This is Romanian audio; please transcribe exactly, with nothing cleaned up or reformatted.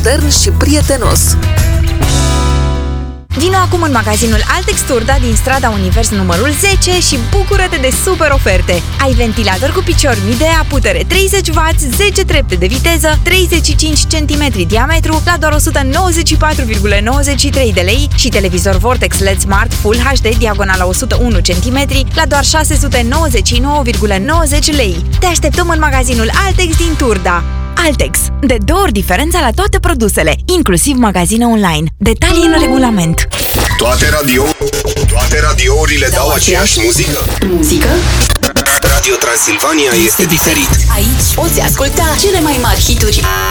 modern și prietenos. Vino acum în magazinul Altex Turda din strada Univers numărul zece și bucură-te de super oferte. Ai ventilator cu picior Midea, putere treizeci de wați, zece trepte de viteză, treizeci și cinci centimetri diametru la doar o sută nouăzeci și patru virgulă nouăzeci și trei de lei și televizor Vortex L E D Smart Full H D diagonala o sută unu centimetri la doar șase sute nouăzeci și nouă virgulă nouăzeci lei. Te așteptăm în magazinul Altex din Turda. Altex. De două ori diferența la toate produsele, inclusiv magazine online. Detalii în regulament. Toate radio Toate radiourile dau aceeași muzică? Muzică? Radio Transilvania este diferit. Aici poți asculta cele mai mari hituri.